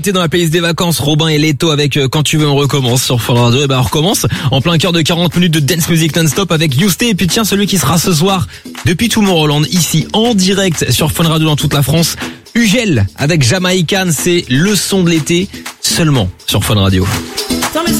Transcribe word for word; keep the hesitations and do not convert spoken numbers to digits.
T'es dans la playlist des vacances, Robin et Leto avec euh, Quand tu veux on recommence sur Fun Radio. Et ben on recommence en plein cœur de quarante minutes de dance music non-stop avec Yousté. Et puis tiens, celui qui sera ce soir depuis Tomorrowland ici en direct sur Fun Radio dans toute la France, Ugel avec Jamaïcan, c'est le son de l'été seulement sur Fun Radio.